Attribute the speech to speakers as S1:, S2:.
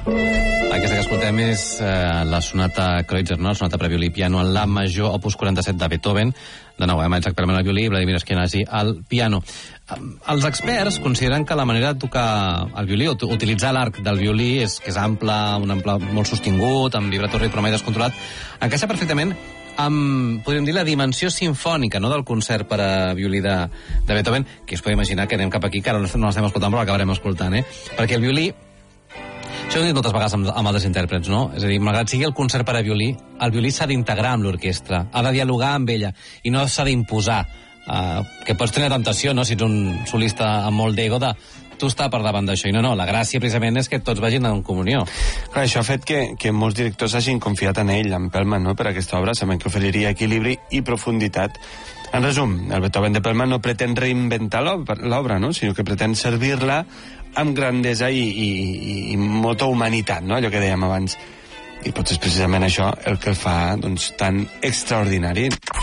S1: Aquesta que escoltem és la sonata Kreutzer, no? La sonata per violí i piano en la major, opus 47 de Beethoven. De nou, Isaac Perelman al violí i Vladimir Ashkenazy al piano. Els experts consideren que la manera de tocar el violí, o utilitzar l'arc del violí, que és ample, un ample molt sostingut, amb vibrato ritme mai descontrolat, encaixa perfectament amb, podríem dir, la dimensió sinfònica, no?, del concert per a violí de Beethoven, que us podeu imaginar que anem cap aquí, que ara no l'estem escoltant, però l'acabarem escoltant, Perquè el violí, això ho he dit moltes vegades amb altres intèrprets, no? És a dir, malgrat sigui el concert per a violí, el violí s'ha d'integrar amb l'orquestra, ha de dialogar amb ella, i no s'ha d'imposar, que pots tenir tentació, no?, si ets un solista amb molt d'ego, de tu estar per davant d'això, i no, la gràcia precisament és que tots vagin en comunió.
S2: Clar, això ha fet que molts directors hagin confiat en ell, en Perelman, no?, per aquesta obra, sabent que oferiria equilibri i profunditat. En resum, el Beethoven de Perelman no pretén reinventar l'obra, no?, sinó que pretén servir-la amb grandesa i molta humanitat, no?, allò que dèiem abans. I potser és precisament això el que el fa, doncs, tan extraordinari.